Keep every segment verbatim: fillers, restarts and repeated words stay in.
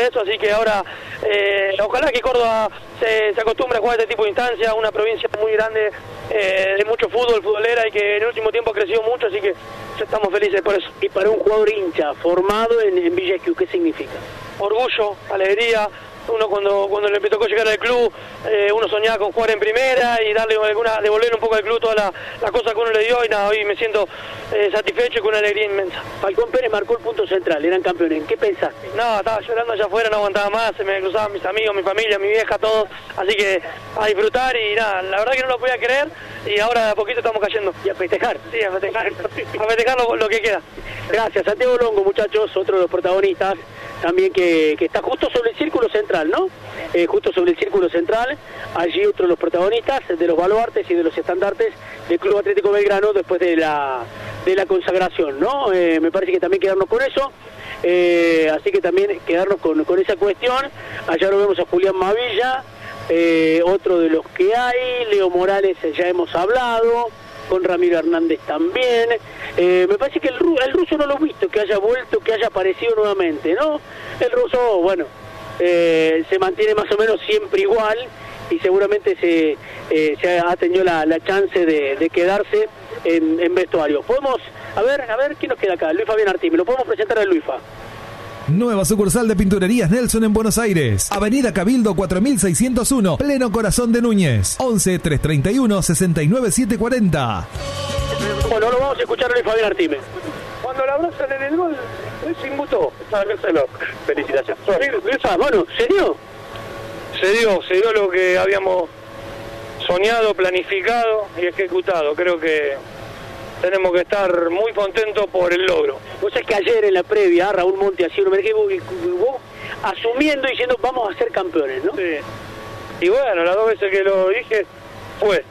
de eso, así que ahora eh, ojalá que Córdoba se, se acostumbre a jugar a este tipo de instancias, una provincia muy grande, eh, de mucho fútbol, futbolera, y que en el último tiempo ha crecido mucho, así que estamos felices por eso. Y para un jugador hincha formado en, en Villa Gesell, ¿qué significa? Orgullo, alegría. Uno cuando cuando le tocó llegar al club, eh, uno soñaba con jugar en primera y darle alguna, devolver un poco al club toda la, la cosa que uno le dio, y nada, hoy me siento eh, satisfecho y con una alegría inmensa. Falcón Pérez marcó el punto central, eran campeones, ¿en qué pensaste? No, estaba llorando allá afuera, no aguantaba más, se me cruzaban mis amigos, mi familia, mi vieja, todos, así que a disfrutar y nada, la verdad que no lo podía creer y ahora de a poquito estamos cayendo. Y a festejar. Sí, a festejar, a festejar lo, lo que queda. Gracias, Santiago Longo, muchachos, otro de los protagonistas, también que, que está justo sobre el círculo central, ¿no? Eh, justo sobre el círculo central, allí otro de los protagonistas, de los baluartes y de los estandartes del Club Atlético Belgrano después de la de la consagración, ¿no? Eh, me parece que también quedarnos con eso, eh, así que también quedarnos con, con esa cuestión. Allá lo vemos a Julián Mavilla, eh, otro de los que hay, Leo Morales ya hemos hablado, con Ramiro Hernández también. Eh, me parece que el, el ruso no lo he visto, que haya vuelto, que haya aparecido nuevamente, ¿no? El ruso, bueno, eh, se mantiene más o menos siempre igual y seguramente se, eh, se ha tenido la, la chance de, de quedarse en, en vestuario. Podemos, a ver, a ver, ¿quién nos queda acá? Luis Fabián Artime, lo podemos presentar a Luifa. Nueva sucursal de Pinturerías Nelson en Buenos Aires. Avenida Cabildo cuatro mil seiscientos uno, pleno corazón de Núñez. once, trescientos treinta y uno, sesenta y nueve, setecientos cuarenta. Bueno, lo vamos a escuchar a Luis Fabián Artime. Cuando la abrazan en el gol, se inmutó. Felicitaciones. Luisa, bueno, ¿se dio? Se dio, se dio lo que habíamos soñado, planificado y ejecutado. Creo que tenemos que estar muy contentos por el logro. Vos sabés que ayer en la previa, Raúl Monti hacía un mercado y vos asumiendo y diciendo vamos a ser campeones, ¿no? Sí. Y bueno, las dos veces que lo dije, fue.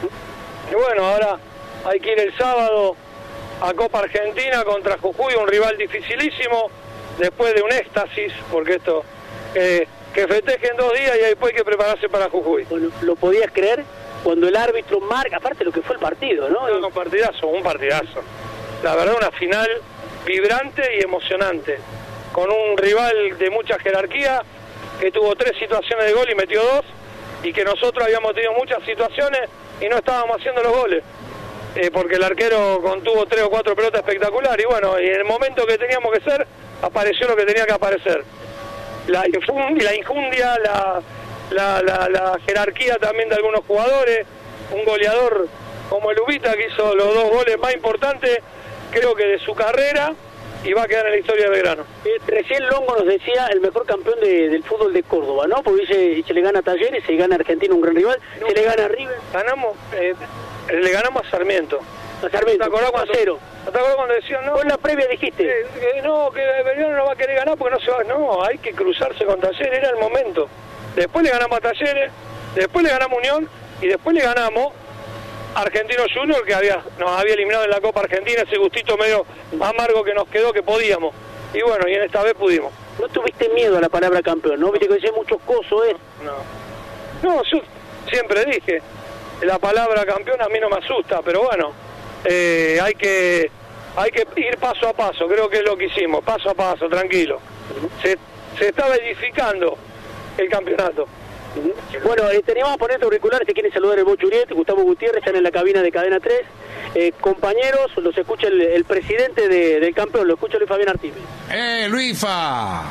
Y bueno, ahora hay que ir el sábado a Copa Argentina contra Jujuy, un rival dificilísimo, después de un éxtasis, porque esto, eh, que festejen dos días y después hay que prepararse para Jujuy. Bueno, ¿lo podías creer? Cuando el árbitro marca, aparte lo que fue el partido, ¿no? No, un partidazo, un partidazo. La verdad, una final vibrante y emocionante, con un rival de mucha jerarquía, que tuvo tres situaciones de gol y metió dos, y que nosotros habíamos tenido muchas situaciones y no estábamos haciendo los goles, eh, porque el arquero contuvo tres o cuatro pelotas espectacular, y bueno, y en el momento que teníamos que ser, apareció lo que tenía que aparecer. La infundia, la, injundia, la, la, la, la jerarquía también de algunos jugadores, un goleador como el Ubita, que hizo los dos goles más importantes, creo que de su carrera, y va a quedar en la historia de Belgrano. Eh, recién Longo nos decía el mejor campeón de, del fútbol de Córdoba, ¿no? Porque dice, se le gana a Talleres, se le gana a Argentina, un gran rival, no, se le gana a River. Ganamos, eh, le ganamos a Sarmiento. A Sarmiento, ¿te acordás cuando, cero? ¿te acordás cuando decían, no? Con la previa dijiste. Eh, eh, no, que Belgrano no va a querer ganar porque no se va. No, hay que cruzarse con Talleres, era el momento. Después le ganamos a Talleres, después le ganamos a Unión, y después le ganamos Argentino Junior, que había nos había eliminado en la Copa Argentina, ese gustito medio amargo que nos quedó, que podíamos. Y bueno, y en esta vez pudimos. No tuviste miedo a la palabra campeón, ¿no? Viste que dice muchos cosos, ¿eh? No, no, yo siempre dije, la palabra campeón a mí no me asusta, pero bueno, eh, hay que hay que ir paso a paso, creo que es lo que hicimos, paso a paso, tranquilo. Se, se estaba edificando el campeonato. Bueno, eh, teníamos a poner tu auricular, te quiere saludar el Bochuriet, Gustavo Gutiérrez, están en la cabina de Cadena tres. Eh, compañeros, los escucha el, el presidente de, del campeón, lo escucha Luis Fabián Artime. ¡Eh, Luifa!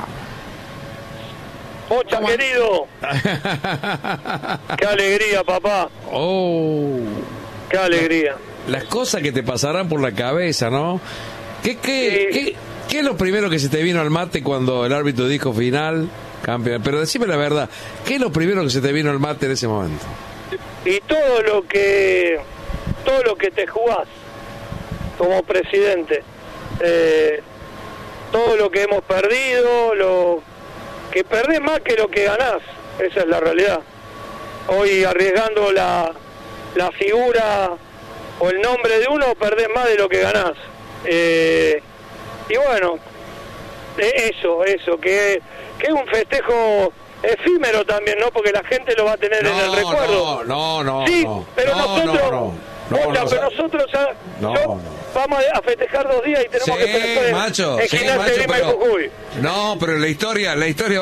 ¡Bocha, querido! ¡Qué alegría, papá! ¡Oh! ¡Qué alegría! Las cosas que te pasarán por la cabeza, ¿no? ¿Qué, qué, sí. qué, qué es lo primero que se te vino al mate cuando el árbitro dijo final, campeón? Pero decime la verdad, ¿qué es lo primero que se te vino al mate en ese momento? Y todo lo que todo lo que te jugás como presidente, eh, todo lo que hemos perdido, lo que perdés más que lo que ganás, esa es la realidad. Hoy arriesgando la, la figura o el nombre de uno, perdés más de lo que ganás. Eh, y bueno, eso, eso, que, que es un festejo efímero también, ¿no? Porque la gente lo va a tener no, en el recuerdo. No, no, no. Sí, no, pero no, nosotros, no, no, no, Bocha, no, pero no, nosotros ya, no, yo, no. vamos a festejar dos días y tenemos sí, que pensar en, macho, en sí, Gimnasia macho, de Lima y pero, Jujuy. no, pero la historia, la historia